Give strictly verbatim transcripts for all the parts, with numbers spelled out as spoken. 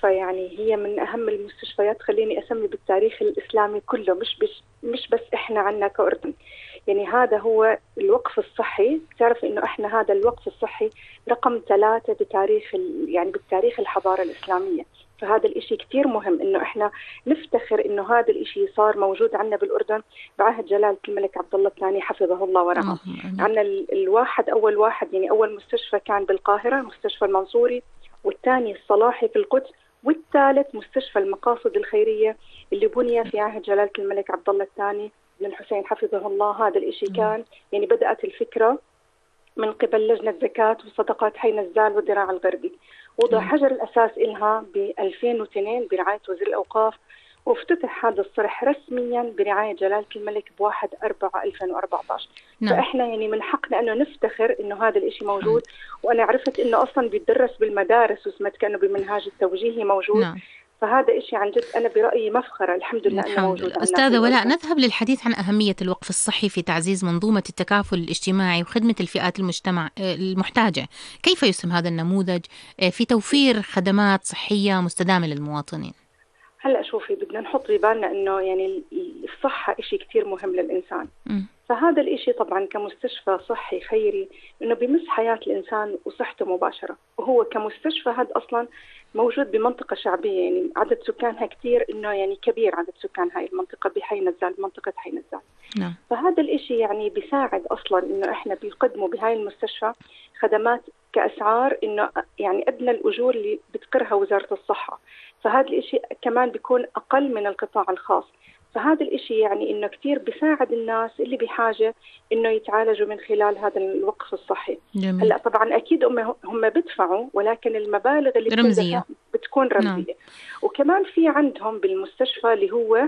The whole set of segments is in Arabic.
المستشفى يعني هي من أهم المستشفيات، خليني أسمي بالتاريخ الإسلامي كله، مش بس مش بس إحنا عنا كأردن. يعني هذا هو الوقف الصحي. تعرف إنه إحنا هذا الوقف الصحي رقم ثلاثة بتاريخ يعني بالتاريخ الحضارة الإسلامية. فهذا الإشي كتير مهم إنه إحنا نفتخر إنه هذا الإشي صار موجود عنا بالأردن بعهد جلالة الملك عبد الله الثاني حفظه الله ورعاه. عنا الواحد أول واحد يعني أول مستشفى كان بالقاهرة، مستشفى المنصوري، والثاني الصلاحي في القدس، والثالث مستشفى المقاصد الخيرية اللي بني في عهد جلالة الملك عبد الله الثاني بن الحسين حفظه الله. هذا الإشي كان يعني بدأت الفكرة من قبل لجنة زكاة وصدقات حي نزال والذراع الغربي. وضع حجر الأساس إلها ب ألفين واثنين برعاية وزير الأوقاف، وافتتح هذا الصرح رسميا برعاية جلالة الملك بواحد أربعة ألفين وأربعة عشر. نعم. فإحنا يعني من حقنا أنه نفتخر أنه هذا الإشي موجود. وأنا عرفت أنه أصلا بيدرس بالمدارس وسمعت كأنه بمنهاج التوجيهي موجود. نعم. فهذا إشي عن جد أنا برأيي مفخرة، الحمد لله أنه موجود. أستاذة ولاء، نذهب للحديث عن أهمية الوقف الصحي في تعزيز منظومة التكافل الاجتماعي وخدمة الفئات المجتمع المحتاجة. كيف يسهم هذا النموذج في توفير خدمات صحية مستدامة للمواطنين؟ هلأ شوفي، بدنا نحط في بالنا أنه يعني الصحة إشي كتير مهم للإنسان. م. فهذا الإشي طبعا كمستشفى صحي خيري إنه بيمس حياة الإنسان وصحته مباشرة، وهو كمستشفى هذا أصلا موجود بمنطقة شعبية يعني عدد سكانها كتير، إنه يعني كبير عدد سكان هاي المنطقة بحي نزال، منطقة حي نزال. نعم. فهذا الإشي يعني بيساعد أصلا إنه إحنا بيقدموا بهاي المستشفى خدمات كأسعار إنه يعني أدنى الأجور اللي بتقرها وزارة الصحة. فهذا الإشي كمان بيكون أقل من القطاع الخاص. فهذا الإشي يعني إنه كتير بيساعد الناس اللي بحاجة إنه يتعالجوا من خلال هذا الوقف الصحي. جميل. هلا طبعا أكيد هم هم بدفعوا، ولكن المبالغ اللي رمزية بتكون رمزية. نعم. وكمان في عندهم بالمستشفى اللي هو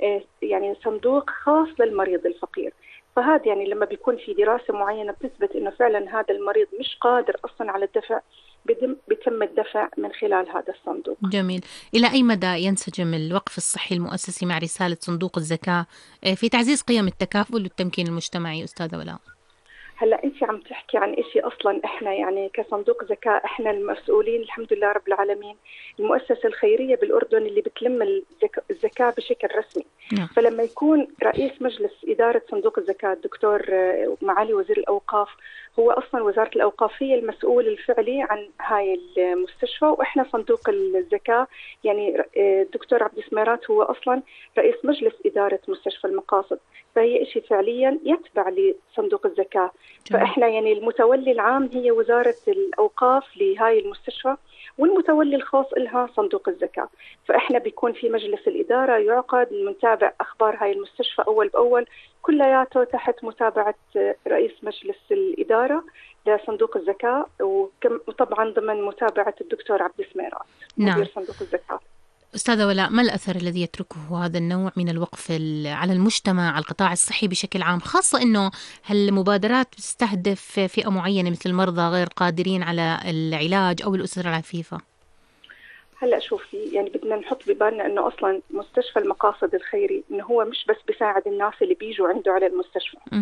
يعني صندوق خاص للمريض الفقير. فهذا يعني لما بيكون في دراسة معينة بتثبت إنه فعلا هذا المريض مش قادر أصلا على الدفع، بيتم الدفع من خلال هذا الصندوق. جميل. إلى أي مدى ينسجم الوقف الصحي المؤسسي مع رسالة صندوق الزكاة في تعزيز قيم التكافل والتمكين المجتمعي أستاذة ولاء؟ هلا أنت عم تحكي عن إشي أصلا إحنا يعني كصندوق زكاة إحنا المسؤولين الحمد لله رب العالمين، المؤسسة الخيرية بالأردن اللي بتلم الزكاة بشكل رسمي. نعم. فلما يكون رئيس مجلس إدارة صندوق الزكاة الدكتور معالي وزير الأوقاف، هو أصلا وزارة الأوقاف هي المسؤول الفعلي عن هاي المستشفى، وإحنا صندوق الزكاة يعني الدكتور عبد السميرات هو أصلا رئيس مجلس إدارة مستشفى المقاصد. فهي إشي فعليا يتبع لصندوق الزكاة. فإحنا يعني المتولي العام هي وزارة الأوقاف لهاي المستشفى، والمتولي الخاص لها صندوق الزكاة. فإحنا بيكون في مجلس الإدارة يعقد نتابع أخبار هاي المستشفى أول بأول، كلياته تحت متابعة رئيس مجلس الإدارة لصندوق الزكاة، وطبعا ضمن متابعة الدكتور عبد السميرات مدير صندوق الزكاة. أستاذة ولاء، ما الأثر الذي يتركه هذا النوع من الوقف على المجتمع، على القطاع الصحي بشكل عام، خاصة أنه هالمبادرات تستهدف فئة معينة مثل المرضى غير قادرين على العلاج أو الأسر العفيفة؟ هلأ شوفي، يعني بدنا نحط ببالنا أنه أصلا مستشفى المقاصد الخيري أنه هو مش بس بيساعد الناس اللي بيجوا عنده على المستشفى. م-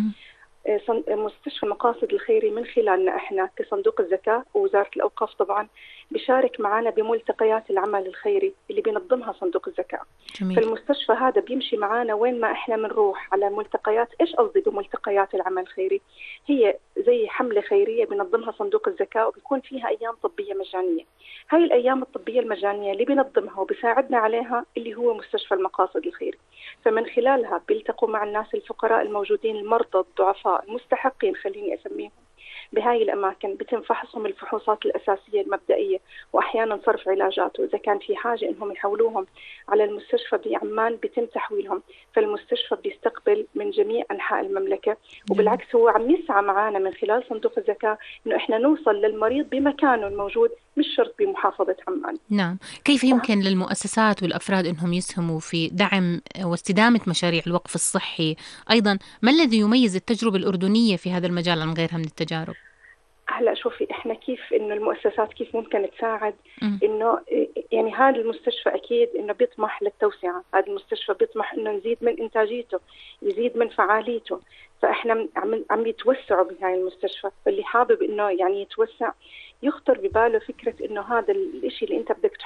مستشفى المقاصد الخيري من خلالنا احنا كصندوق الزكاة ووزارة الأوقاف طبعا بيشارك معنا بملتقيات العمل الخيري اللي بينظمها صندوق الزكاة. جميل. فالمستشفى هذا بيمشي معنا وين ما احنا بنروح على ملتقيات. ايش قصدي بملتقيات العمل الخيري؟ هي زي حملة خيرية بينظمها صندوق الزكاة وبيكون فيها أيام طبية مجانية. هاي الأيام الطبية المجانية اللي بينظمها وبيساعدنا عليها اللي هو مستشفى المقاصد الخيري. فمن خلالها بيلتقوا مع الناس الفقراء الموجودين، المرضى الضعفاء المستحقين خليني أسميهم، بهاي الأماكن بتم فحصهم الفحوصات الأساسية المبدئية، وأحيانا صرف علاجات، وإذا كان في حاجة إنهم يحولوهم على المستشفى بعمان بتم تحويلهم. فالمستشفى بيستقبل من جميع أنحاء المملكة، وبالعكس هو عم يسعى معنا من خلال صندوق الزكاة إنه إحنا نوصل للمريض بمكانه الموجود، مش شرط بمحافظة عمان. نعم. كيف يمكن للمؤسسات والأفراد أنهم يسهموا في دعم واستدامة مشاريع الوقف الصحي؟ أيضا ما الذي يميز التجربة الأردنية في هذا المجال عن غيرها من التجارب؟ هلا شوفي، احنا كيف انه المؤسسات كيف ممكن تساعد، انه يعني هذا المستشفى اكيد انه بيطمح للتوسعه، هذا المستشفى بيطمح انه نزيد من انتاجيته، يزيد من فعاليته. فاحنا عم عم يتوسعوا بهاي المستشفى، فاللي حابب انه يعني يتوسع يخطر بباله فكره انه هذا الشيء اللي انت بدك